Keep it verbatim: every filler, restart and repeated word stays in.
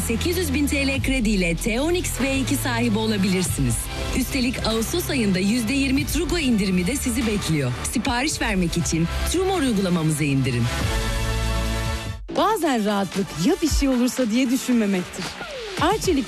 sekiz yüz bin T L krediyle T on X V iki sahibi olabilirsiniz. Üstelik Ağustos ayında yüzde yirmi Trugo indirimi de sizi bekliyor. Sipariş vermek için Trumor uygulamamızı indirin. Bazen rahatlık ya bir şey olursa diye düşünmemektir. Arçelik